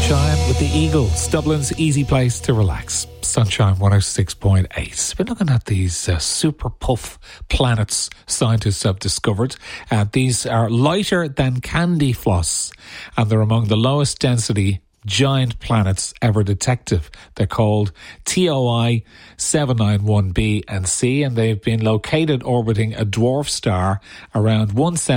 Sunshine with the Eagles, Dublin's easy place to relax. Sunshine 106.8. Been looking at these super puff planets scientists have discovered. These are lighter than candy floss, and they're among the lowest density giant planets ever detected. They're called TOI 791b and C, and they've been located orbiting a dwarf star around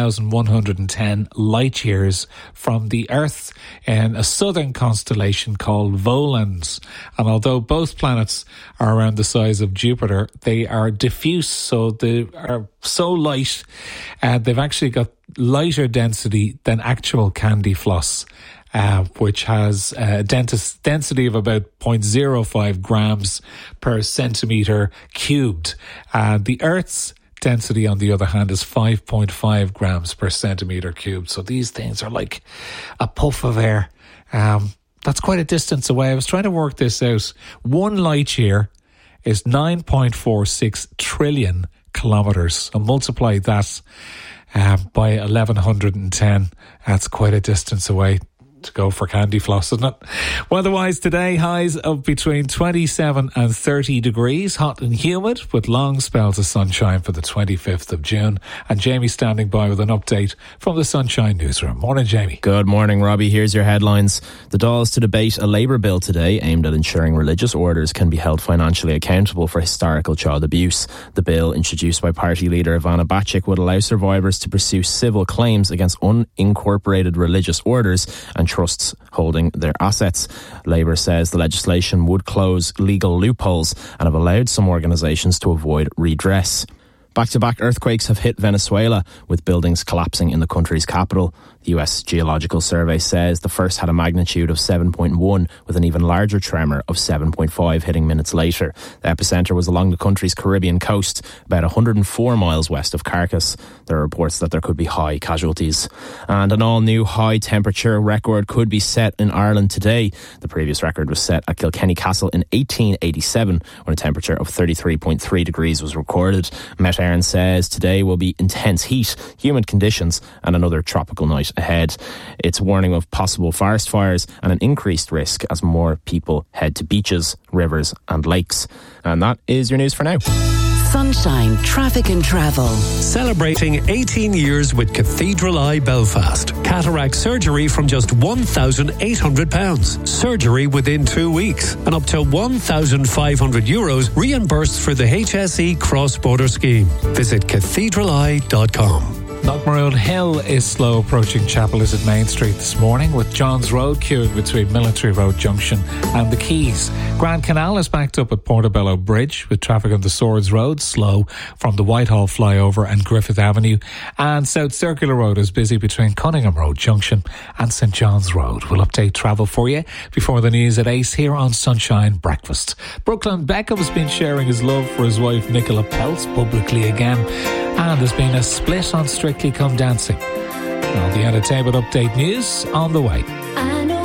1,110 light years from the Earth in a southern constellation called Volans. And although both planets are around the size of Jupiter, they are diffuse, so they are so light, they've actually got lighter density than actual candy floss, which has a density of about 0.05 grams per centimetre cubed. The Earth's density, on the other hand, is 5.5 grams per centimetre cubed. So these things are like a puff of air. That's quite a distance away. I was trying to work this out. 1 light year is 9.46 trillion kilometres. And multiply that by 1110. That's quite a distance away to go for candy floss, isn't it? Weather-wise today, highs of between 27 and 30 degrees, hot and humid, with long spells of sunshine for the 25th of June. And Jamie standing by with an update from the Sunshine Newsroom. Morning, Jamie. Good morning, Robbie. Here's your headlines. The Dáil is to debate a Labour bill today aimed at ensuring religious orders can be held financially accountable for historical child abuse. The bill, introduced by party leader Ivana Bacik, would allow survivors to pursue civil claims against unincorporated religious orders and trusts holding their assets. Labour says the legislation would close legal loopholes and have allowed some organisations to avoid redress. Back-to-back earthquakes have hit Venezuela, with buildings collapsing in the country's capital. The US Geological Survey says the first had a magnitude of 7.1, with an even larger tremor of 7.5 hitting minutes later. The epicentre was along the country's Caribbean coast, about 104 miles west of Caracas. There are reports that there could be high casualties. And an all-new high-temperature record could be set in Ireland today. The previous record was set at Kilkenny Castle in 1887, when a temperature of 33.3 degrees was recorded. Met Éireann says today will be intense heat, humid conditions and another tropical night ahead. It's warning of possible forest fires and an increased risk as more people head to beaches, rivers and lakes. And that is your news for now. Sunshine Traffic and Travel. Celebrating 18 years with Cathedral Eye Belfast. Cataract surgery from just £1,800. Surgery within 2 weeks. And up to €1,500 reimbursed for the HSE cross-border scheme. Visit cathedraleye.com. Knockmaroon Hill is slow approaching Chapel Is at Main Street this morning, with Johns Road queuing between Military Road Junction and the Quays. Grand Canal is backed up at Portobello Bridge, with traffic on the Swords Road slow from the Whitehall flyover and Griffith Avenue. And South Circular Road is busy between Cunningham Road Junction and St John's Road. We'll update travel for you before the news at 8 here on Sunshine Breakfast. Brooklyn Beckham's been sharing his love for his wife Nicola Peltz publicly again, and there's been a split on Strictly Come Dancing. All the entertainment update news on the way.